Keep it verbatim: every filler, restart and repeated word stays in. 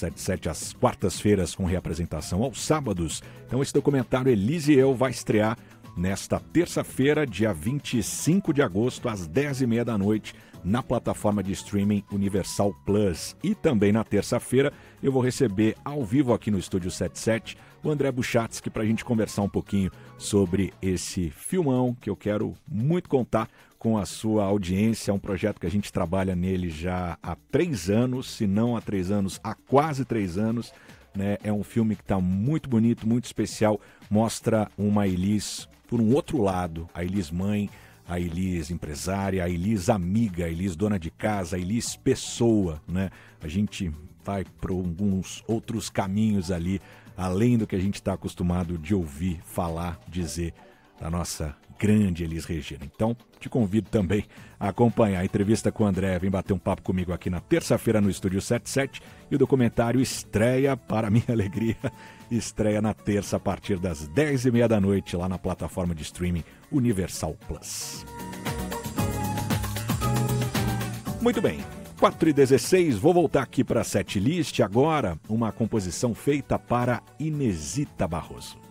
setenta e sete às quartas-feiras com reapresentação aos sábados. Então esse documentário Elise e Eu vai estrear nesta terça-feira, dia vinte e cinco de agosto, às dez e meia da noite, na plataforma de streaming Universal Plus. E também na terça-feira eu vou receber ao vivo aqui no Estúdio setenta e sete o André Buchatsky para a gente conversar um pouquinho sobre esse filmão que eu quero muito contar com a sua audiência. É um projeto que a gente trabalha nele já há três anos, se não há três anos, há quase três anos. Né? É um filme que está muito bonito, muito especial, mostra uma Elis por um outro lado, a Elis mãe, a Elis empresária, a Elis amiga, a Elis dona de casa, a Elis pessoa, né? A gente vai para alguns outros caminhos ali, além do que a gente está acostumado de ouvir, falar, dizer da nossa grande Elis Regina. Então, te convido também a acompanhar a entrevista com o André. Vem bater um papo comigo aqui na terça-feira no Estúdio setenta e sete e o documentário estreia, para minha alegria, estreia na terça a partir das dez e meia da noite lá na plataforma de streaming Universal Plus. Muito bem, quatro e dezesseis, vou voltar aqui para a setlist agora, uma composição feita para Inesita Barroso.